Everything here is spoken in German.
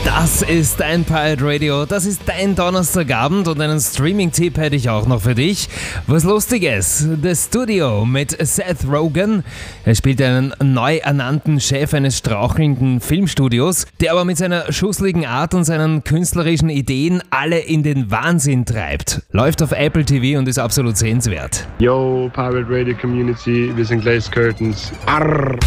Das ist dein Pirate Radio, das ist dein Donnerstagabend und einen Streaming-Tipp hätte ich auch noch für dich. Was Lustiges, The Studio mit Seth Rogen. Er spielt einen neu ernannten Chef eines strauchelnden Filmstudios, der aber mit seiner schusseligen Art und seinen künstlerischen Ideen alle in den Wahnsinn treibt. Läuft auf Apple TV und ist absolut sehenswert. Yo, Pirate Radio Community, wir sind Glazed Curtains. Arr.